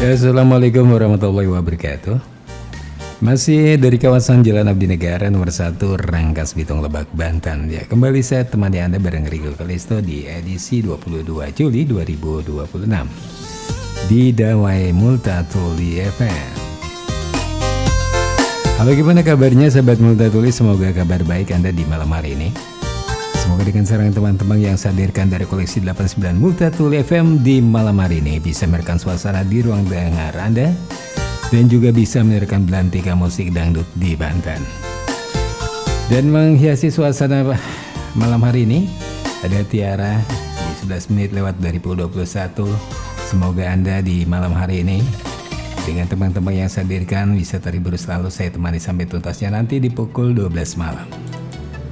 Assalamualaikum warahmatullahi wabarakatuh. Masih dari kawasan Jalan Abdi Negara nomor 1 Rangkas Bitung Lebak Banten. Ya, kembali saya temani Anda bareng Rigo Kalisto di edisi 22 Juli 2026 di Dawai Multatuli FM. Halo, gimana kabarnya sahabat Multatuli? Semoga kabar baik Anda di malam hari ini. Semoga dengan saran teman-teman yang saya hadirkan dari koleksi 89 Multatuli FM di malam hari ini bisa merekam suasana di ruang dengar Anda dan juga bisa merekam belantika musik dangdut di Banten. Dan menghiasi suasana malam hari ini ada Tiara di 11 menit lewat dari pukul 21. Semoga Anda di malam hari ini dengan teman-teman yang saya hadirkan bisa terhibur selalu. Saya temani sampai tuntasnya nanti di pukul 12 malam.